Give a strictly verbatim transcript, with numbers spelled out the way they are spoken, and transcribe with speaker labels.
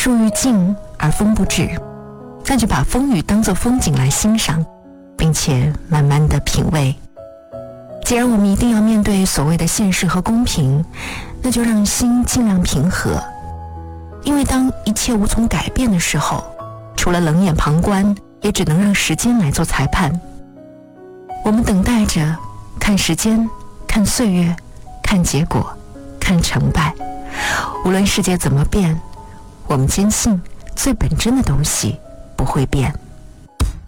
Speaker 1: 树欲静而风不止，那就把风雨当作风景来欣赏，并且慢慢地品味。既然我们一定要面对所谓的现实和公平，那就让心尽量平和。因为当一切无从改变的时候，除了冷眼旁观，也只能让时间来做裁判。我们等待着，看时间，看岁月，看结果，看成败。无论世界怎么变，我们坚信最本真的东西不会变。